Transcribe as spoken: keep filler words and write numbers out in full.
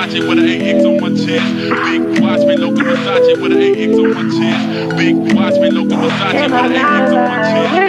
Versace with an A X on my chest. Big watch, me local Versace with an A X on my chest. Big watch, me local Versace with an A X on my chest.